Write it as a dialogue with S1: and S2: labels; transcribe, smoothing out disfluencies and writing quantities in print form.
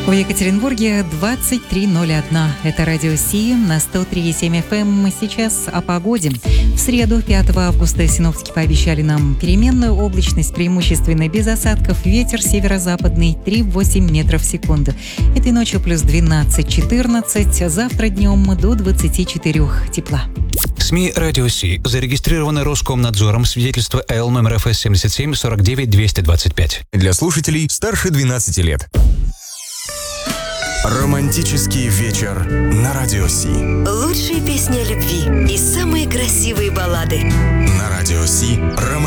S1: В Екатеринбурге 23:01. Это радио Си на 103,7 FM. Сейчас о погоде. В среду, 5 августа, синоптики пообещали нам переменную облачность, преимущественно без осадков, ветер северо-западный 3,8 метров в секунду. Этой ночью плюс 12-14, завтра днем до 24 тепла.
S2: СМИ «Радио Си» зарегистрированы Роскомнадзором, свидетельство Л номер ФС 77 49 225.
S3: Для слушателей старше 12 лет. Романтический вечер на Радио Си.
S4: Лучшие песни о любви и самые красивые баллады.
S3: На Радио Си.